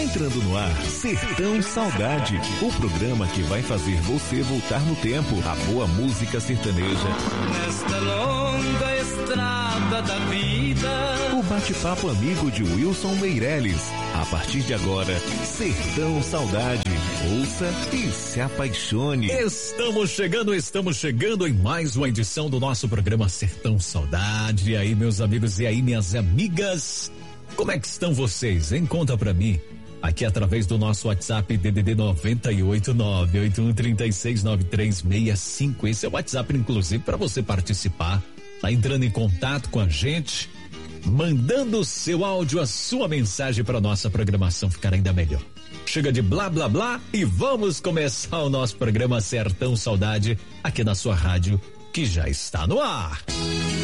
Entrando no ar, Sertão Saudade, o programa que vai fazer você voltar no tempo. A boa música sertaneja. Nesta longa estrada da vida. O bate-papo amigo de Wilson Meirelles. A partir de agora, Sertão Saudade. Ouça e se apaixone. Estamos chegando em mais uma edição do nosso programa Sertão Saudade. E aí, meus amigos, e aí, minhas amigas, como é que estão vocês, hein? Conta pra mim, aqui através do nosso WhatsApp DDD 98981369365. Esse é o WhatsApp, inclusive, para você participar, tá entrando em contato com a gente, mandando o seu áudio, a sua mensagem para nossa programação ficar ainda melhor. Chega de blá blá blá e vamos começar o nosso programa Sertão Saudade aqui na sua rádio, que já está no ar.